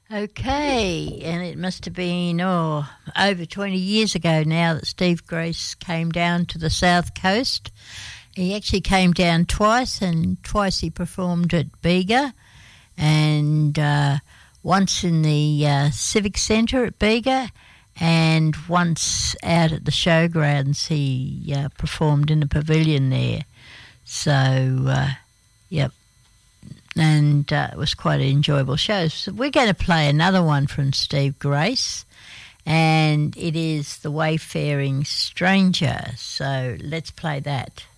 Okay, and it must have been, over 20 years ago now that Steve Grace came down to the South Coast. He actually came down twice, and twice he performed at Bega, and once in the Civic Centre at Bega, and once out at the showgrounds he performed in the pavilion there. So, yep. And it was quite an enjoyable show. So we're going to play another one from Steve Grace, and it is The Wayfaring Stranger. So let's play that.